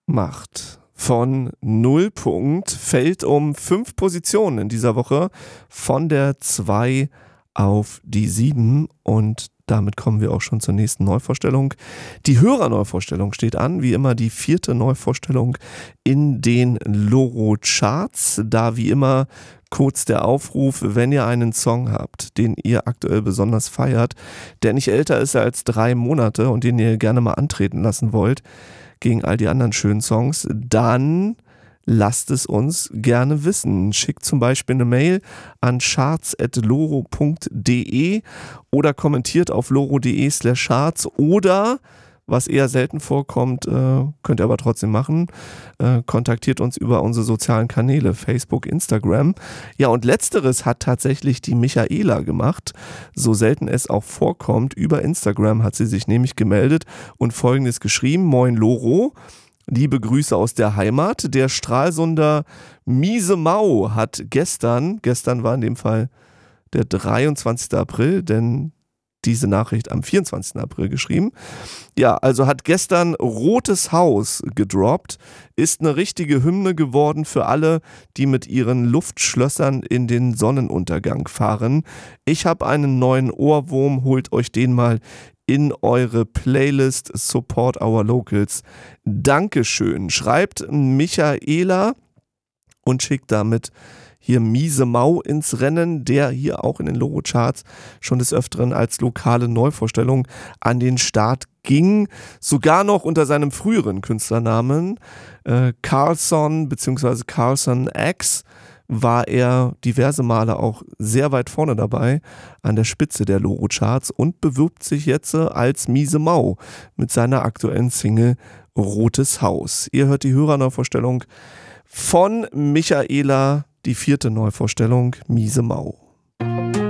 macht. Von 0 Punkt fällt um 5 Positionen in dieser Woche von der 2 auf die 7 und damit kommen wir auch schon zur nächsten Neuvorstellung. Die Hörerneuvorstellung steht an, wie immer die 4. Neuvorstellung in den Loro-Charts. Da wie immer kurz der Aufruf, wenn ihr einen Song habt, den ihr aktuell besonders feiert, der nicht älter ist als 3 Monate und den ihr gerne mal antreten lassen wollt, gegen all die anderen schönen Songs, dann lasst es uns gerne wissen. Schickt zum Beispiel eine Mail an charts@loro.de oder kommentiert auf loro.de/charts oder, was eher selten vorkommt, könnt ihr aber trotzdem machen, kontaktiert uns über unsere sozialen Kanäle, Facebook, Instagram. Ja, und letzteres hat tatsächlich die Michaela gemacht, so selten es auch vorkommt. Über Instagram hat sie sich nämlich gemeldet und Folgendes geschrieben: Moin Loro, liebe Grüße aus der Heimat. Der Stralsunder Miese Mau hat gestern war in dem Fall der 23. April, denn diese Nachricht am 24. April geschrieben. Ja, also hat gestern Rotes Haus gedroppt, ist eine richtige Hymne geworden für alle, die mit ihren Luftschlössern in den Sonnenuntergang fahren. Ich habe einen neuen Ohrwurm, holt euch den mal in eure Playlist Support Our Locals. Dankeschön, schreibt Michaela und schickt damit hier Miese Mau ins Rennen, der hier auch in den Loro-Charts schon des Öfteren als lokale Neuvorstellung an den Start ging. Sogar noch unter seinem früheren Künstlernamen Carlson bzw. Carlson X war er diverse Male auch sehr weit vorne dabei an der Spitze der Loro-Charts und bewirbt sich jetzt als Miese Mau mit seiner aktuellen Single Rotes Haus. Ihr hört die Hörerneuvorstellung von Michaela, die 4. Neuvorstellung, Miese Mau.